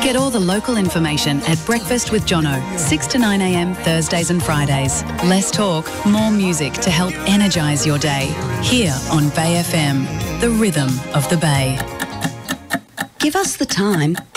Get all the local information at Breakfast with Jono, 6 to 9 a.m. Thursdays and Fridays. Less talk, more music to help energise your day. Here on Bay FM, the rhythm of the Bay. Give us the time